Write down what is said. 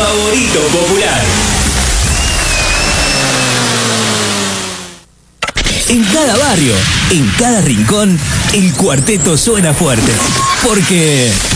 favorito popular. En cada barrio, en cada rincón, el cuarteto suena fuerte. Porque